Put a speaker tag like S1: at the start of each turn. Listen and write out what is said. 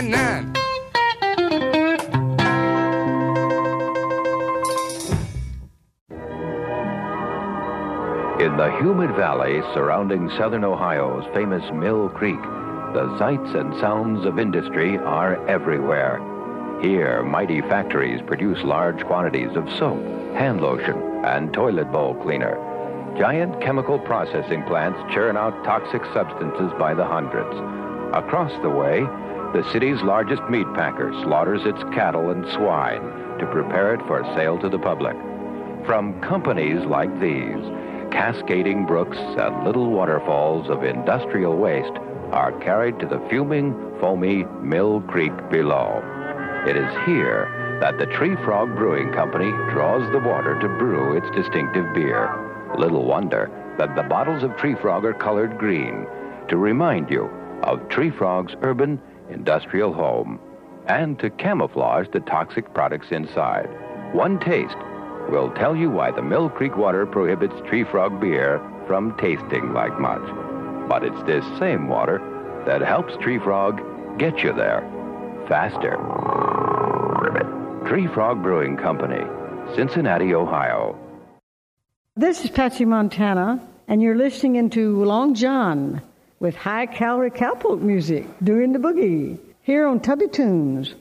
S1: nine.
S2: In the humid valley surrounding southern Ohio's famous Mill Creek, the sights and sounds of industry are everywhere. Here, mighty factories produce large quantities of soap, hand lotion, and toilet bowl cleaner. Giant chemical processing plants churn out toxic substances by the hundreds. Across the way, the city's largest meat packer slaughters its cattle and swine to prepare it for sale to the public. From companies like these, cascading brooks and little waterfalls of industrial waste are carried to the fuming, foamy Mill Creek below. It is here that the Tree Frog Brewing Company draws the water to brew its distinctive beer. Little wonder that the bottles of Tree Frog are colored green to remind you of Tree Frog's urban industrial home and to camouflage the toxic products inside. One taste will tell you why the Mill Creek water prohibits Tree Frog beer from tasting like much. But it's this same water that helps Tree Frog get you there faster. Tree Frog Brewing Company, Cincinnati, Ohio.
S3: This is Patsy Montana, and you're listening into Long John with high-calorie cowpoke music, doing the boogie, here on Tubby Tunes.